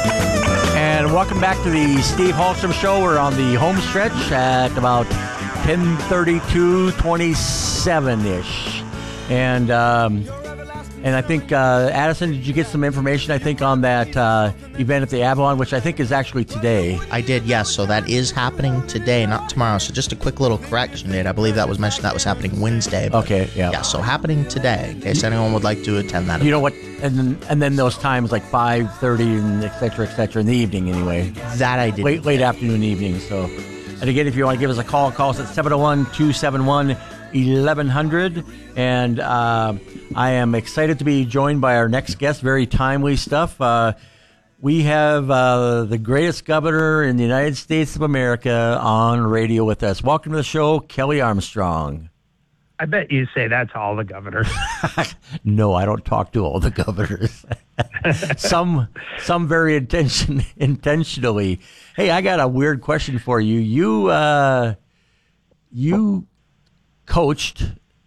And welcome back to the Steve Hallstrom Show. We're on the home stretch at about 10:32:27-ish. And I think, Addison, did you get some information, I think, on that event at the Avalon, which I think is actually today? I did, yes. So that is happening today, not tomorrow. So just a quick little correction, Nate. I believe that was mentioned that was happening Wednesday. Okay, yeah. Yeah, so happening today, in case anyone would like to attend that. You know what? And then those times like 5:30 and et cetera, in the evening anyway. That I did. Late afternoon, evening. So, and again, if you want to give us a call us at 701-271-1100. And I am excited to be joined by our next guest. Very timely stuff. We have the greatest governor in the United States of America on radio with us. Welcome to the show, Kelly Armstrong. I bet you say that to all the governors. No, I don't talk to all the governors. Some very intentionally. Hey, I got a weird question for you. You coached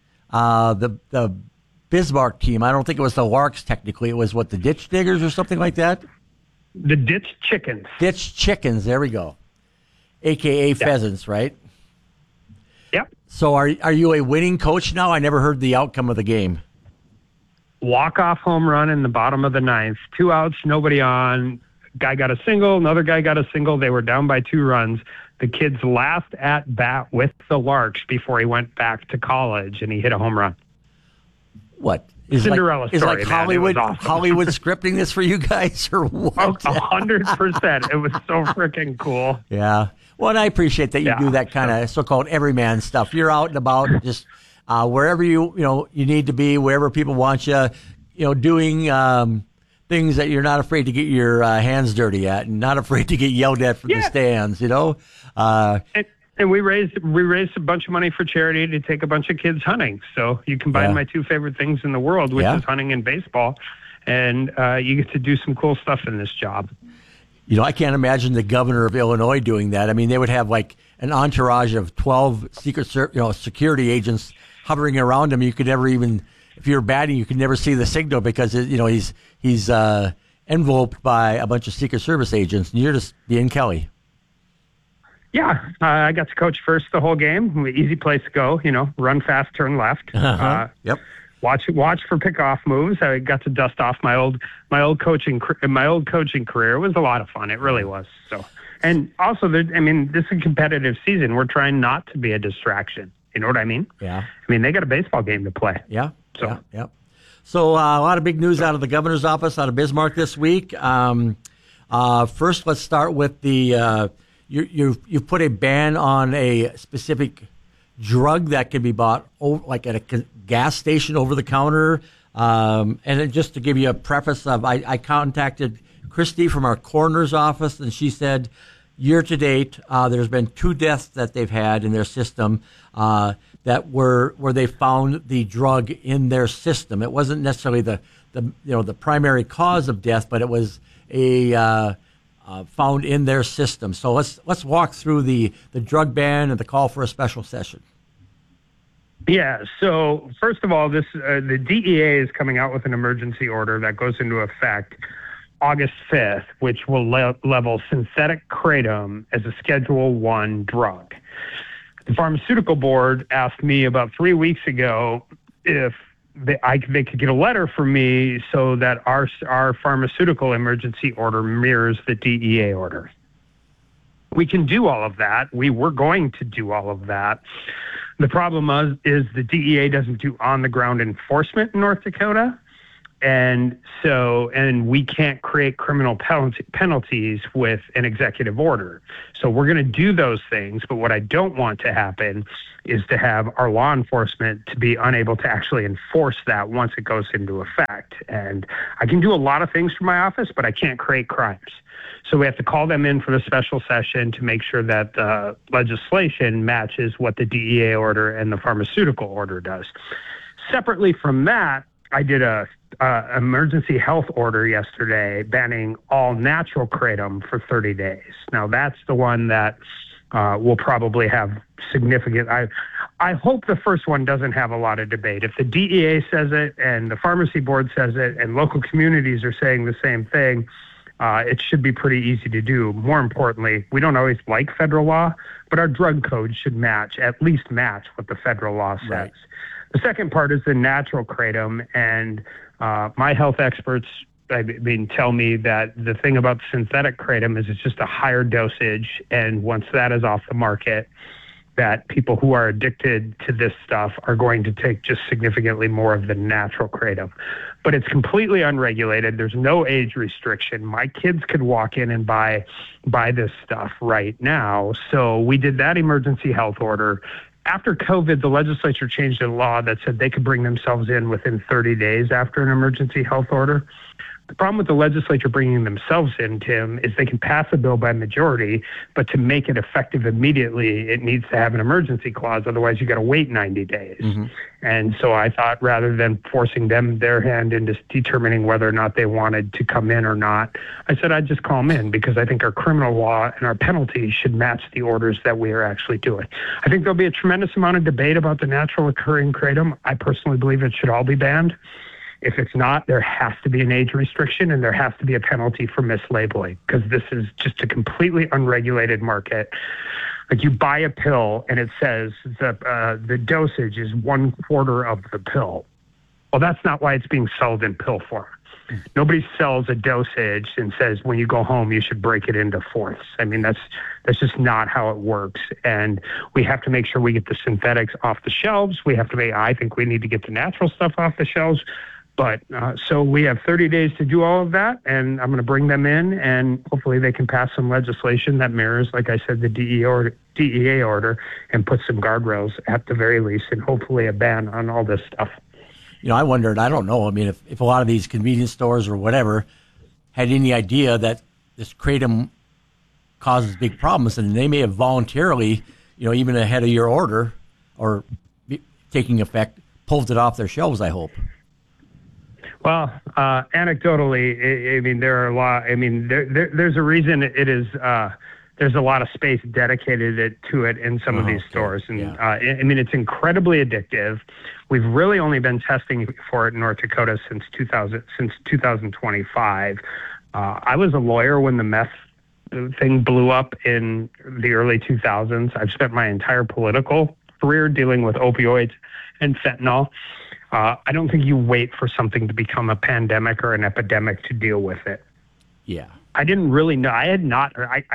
the Bismarck team. I don't think it was the Larks technically. It was the Ditch Diggers or something like that? The Ditch Chickens. Ditch Chickens, there we go. AKA Pheasants, right? Yep. So are you a winning coach now? I never heard the outcome of the game. Walk-off home run in the bottom of the ninth. 2 outs, nobody on. Guy got a single, another guy got a single. They were down by 2 runs. The kid's last at-bat with the Larks before he went back to college, and he hit a home run. What? Cinderella story, is like Hollywood, awesome. Hollywood scripting this for you guys, or what? 100%. It was so freaking cool. Yeah. Well, and I appreciate that you do that kind of so-called everyman stuff. You're out and about, just wherever you need to be, wherever people want you, doing things that you're not afraid to get your hands dirty at, and not afraid to get yelled at from the stands. And we raised a bunch of money for charity to take a bunch of kids hunting. So you combine my two favorite things in the world, which is hunting and baseball, and you get to do some cool stuff in this job. I can't imagine the governor of Illinois doing that. I mean, they would have like an entourage of 12 security agents hovering around him. You could never even, if you're batting, you could never see the signal because he's enveloped by a bunch of Secret Service agents, and you're just being Kelly. Yeah, I got to coach first the whole game. Easy place to go. Run fast, turn left. Yep. Watch for pickoff moves. I got to dust off my old coaching career. It was a lot of fun. It really was. So, and also, this is a competitive season. We're trying not to be a distraction. You know what I mean? Yeah. They got a baseball game to play. Yeah. So, yeah. So a lot of big news out of the governor's office, out of Bismarck this week. First, let's start with the you've put a ban on a specific drug that can be bought like at a gas station over the counter. And just to give you a preface of, I contacted Christy from our coroner's office, and she said year to date, there's been 2 deaths that they've had in their system that were where they found the drug in their system. It wasn't necessarily the primary cause of death, but it was found in their system. So let's walk through the drug ban and the call for a special session. Yeah. So first of all, the DEA is coming out with an emergency order that goes into effect August 5th, which will level synthetic kratom as a Schedule I drug. The Pharmaceutical Board asked me about 3 weeks ago if they could get a letter from me so that our pharmaceutical emergency order mirrors the DEA order. We can do all of that. We were going to do all of that. The problem is the DEA doesn't do on-the-ground enforcement in North Dakota. And we can't create criminal penalties with an executive order. So we're going to do those things. But what I don't want to happen is to have our law enforcement to be unable to actually enforce that once it goes into effect. And I can do a lot of things from my office, but I can't create crimes. So we have to call them in for the special session to make sure that the legislation matches what the DEA order and the pharmaceutical order does. Separately from that, I did a emergency health order yesterday banning all natural kratom for 30 days. Now, that's the one that will probably have significant... I hope the first one doesn't have a lot of debate. If the DEA says it and the pharmacy board says it and local communities are saying the same thing, It should be pretty easy to do. More importantly, we don't always like federal law, but our drug code should at least match what the federal law says. Right. The second part is the natural kratom, and my health experts, tell me that the thing about synthetic kratom is it's just a higher dosage, and once that is off the market, that people who are addicted to this stuff are going to take just significantly more of the natural kratom. But it's completely unregulated. There's no age restriction. My kids could walk in and buy this stuff right now. So we did that emergency health order. After COVID, the legislature changed a law that said they could bring themselves in within 30 days after an emergency health order. The problem with the legislature bringing themselves in, Tim, is they can pass a bill by majority, but to make it effective immediately, it needs to have an emergency clause. Otherwise, you got to wait 90 days. Mm-hmm. And so I thought rather than forcing their hand into determining whether or not they wanted to come in or not, I said I'd just call them in because I think our criminal law and our penalties should match the orders that we are actually doing. I think there'll be a tremendous amount of debate about the natural occurring kratom. I personally believe it should all be banned. If it's not, there has to be an age restriction and there has to be a penalty for mislabeling because this is just a completely unregulated market. Like you buy a pill and it says the dosage is 1/4 of the pill. Well, that's not why it's being sold in pill form. Nobody sells a dosage and says when you go home you should break it into fourths. I mean, that's just not how it works. And we have to make sure we get the synthetics off the shelves. I think we need to get the natural stuff off the shelves. But so we have 30 days to do all of that, and I'm going to bring them in, and hopefully they can pass some legislation that mirrors, like I said, the DEA order and put some guardrails at the very least, and hopefully a ban on all this stuff. You know, I wondered, I don't know, I mean, if a lot of these convenience stores or whatever had any idea that this kratom causes big problems, and they may have voluntarily, you know, even ahead of your order or taking effect, pulled it off their shelves, I hope. Well, anecdotally, I mean, there are a lot. I mean, there's a reason it is. There's a lot of space dedicated to it in some of these stores, and I mean, it's incredibly addictive. We've really only been testing for it in North Dakota since 2025. I was a lawyer when the meth thing blew up in the early 2000s. I've spent my entire political career dealing with opioids and fentanyl. I don't think you wait for something to become a pandemic or an epidemic to deal with it. Yeah. I didn't really know. I had not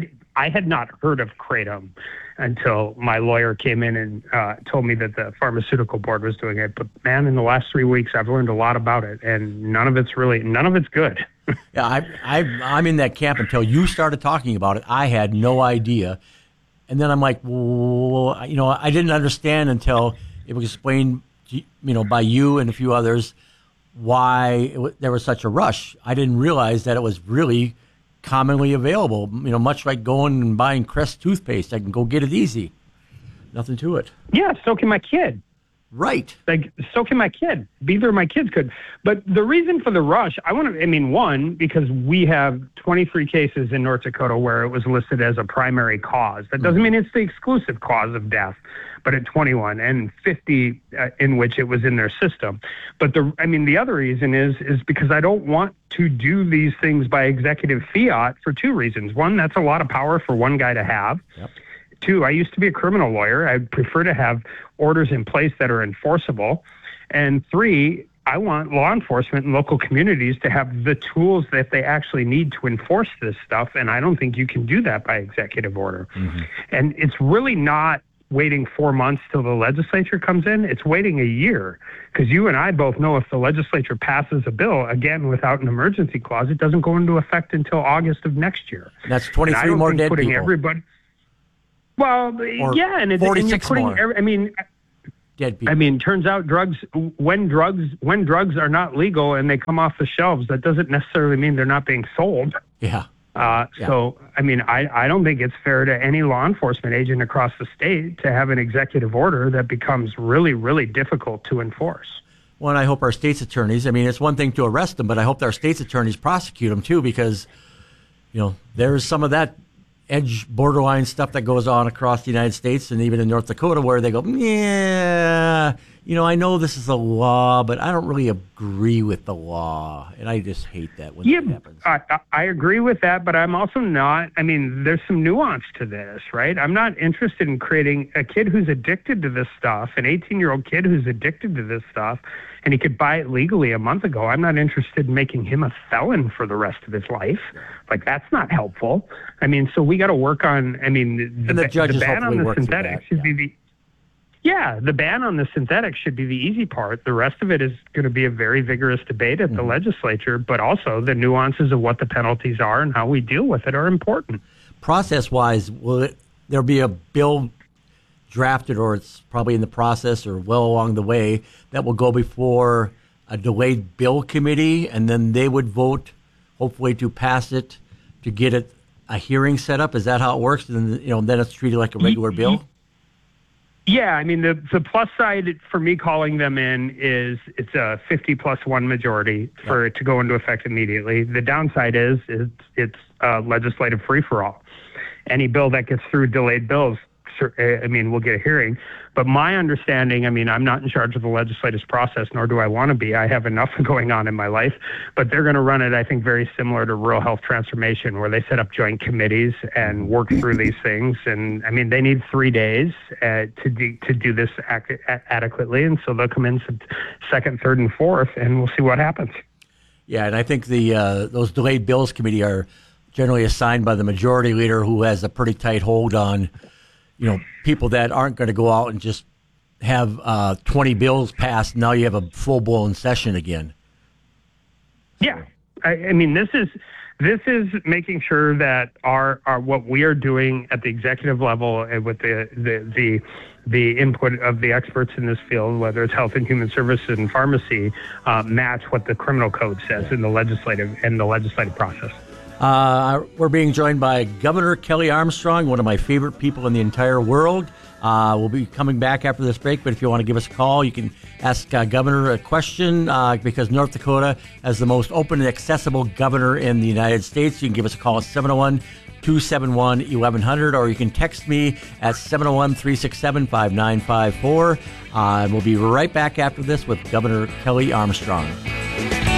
heard of kratom until my lawyer came in and told me that the pharmaceutical board was doing it. But man, in the last 3 weeks, I've learned a lot about it, and none of it's good. Yeah, I'm in that camp until you started talking about it. I had no idea, and then I'm like, well, you know, I didn't understand until it was explained, you know, by you and a few others why there was such a rush. I didn't realize that it was really commonly available, you know, much like going and buying Crest toothpaste. I can go get it easy. Nothing to it. Yeah, so can my kid. Right. Like, so can my kid. Either of my kids could. But the reason for the rush, one, because we have 23 cases in North Dakota where it was listed as a primary cause. That doesn't mean it's the exclusive cause of death, but at 21 and 50 in which it was in their system. But the other reason is because I don't want to do these things by executive fiat for two reasons. One, that's a lot of power for one guy to have. Yep. Two, I used to be a criminal lawyer. I prefer to have orders in place that are enforceable. And three, I want law enforcement and local communities to have the tools that they actually need to enforce this stuff. And I don't think you can do that by executive order. Mm-hmm. And it's really not waiting 4 months till the legislature comes in. It's waiting a year, because you and I both know if the legislature passes a bill, again, without an emergency clause, it doesn't go into effect until August of next year. That's 23 more dead people. Everybody, well, or yeah, and it's 46 putting more. Dead people. I mean, turns out when drugs are not legal and they come off the shelves, that doesn't necessarily mean they're not being sold. Yeah. So, I mean, I don't think it's fair to any law enforcement agent across the state to have an executive order that becomes really, really difficult to enforce. Well, and I hope our state's attorneys, I mean, it's one thing to arrest them, but I hope our state's attorneys prosecute them too, because, you know, there's some of that edge borderline stuff that goes on across the United States and even in North Dakota, where they go, yeah, I know this is a law, but I don't really agree with the law. And I just hate that when that happens. I agree with that, but I'm also not, there's some nuance to this, right? I'm not interested in creating a kid who's addicted to this stuff, an 18-year-old kid who's addicted to this stuff, and he could buy it legally a month ago. I'm not interested in making him a felon for the rest of his life. Like, that's not helpful. So we got to work on, the judges ban on the work synthetic should be the ban on the synthetic should be the easy part. The rest of it is going to be a very vigorous debate at the legislature, but also the nuances of what the penalties are and how we deal with it are important. Process-wise, will there be a bill drafted, or it's probably in the process or well along the way, that will go before a delayed bill committee, and then they would vote, hopefully, to pass it, to get it a hearing set up? Is that how it works? And then it's treated like a regular bill? Yeah, the plus side for me calling them in is it's a 50+1 majority for it to go into effect immediately. The downside is it's legislative free-for-all. Any bill that gets through delayed bills, we'll get a hearing. But my understanding, I'm not in charge of the legislative process, nor do I want to be. I have enough going on in my life. But they're going to run it, I think, very similar to rural health transformation, where they set up joint committees and work through these things. And, they need 3 days to do this adequately. And so they'll come in second, third, and fourth, and we'll see what happens. Yeah, and I think those delayed bills committee are generally assigned by the majority leader, who has a pretty tight hold on people that aren't going to go out and just have 20 bills passed. Now you have a full-blown session again. Yeah. This is making sure that our what we are doing at the executive level and with the input of the experts in this field, whether it's health and human services and pharmacy, match what the criminal code says in the legislative process. We're being joined by Governor Kelly Armstrong, one of my favorite people in the entire world. We'll be coming back after this break, but if you want to give us a call, you can ask Governor a question because North Dakota has the most open and accessible governor in the United States. You can give us a call at 701-271-1100, or you can text me at 701-367-5954. And we'll be right back after this with Governor Kelly Armstrong.